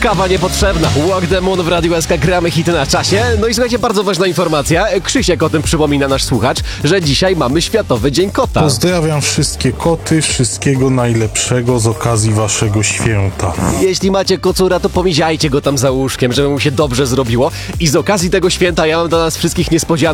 kawa niepotrzebna. Walk the Moon w Radiu SK, gramy hity na czasie. No i słuchajcie, bardzo ważna informacja. Krzysiek o tym przypomina, nasz słuchacz, że dzisiaj mamy Światowy Dzień Kota. Pozdrawiam wszystkie koty, wszystkiego najlepszego z okazji waszego święta. Jeśli macie kocura, to pomiziajcie go tam za łóżkiem, żeby mu się dobrze zrobiło. I z okazji tego święta ja mam dla nas wszystkich niespodziankę.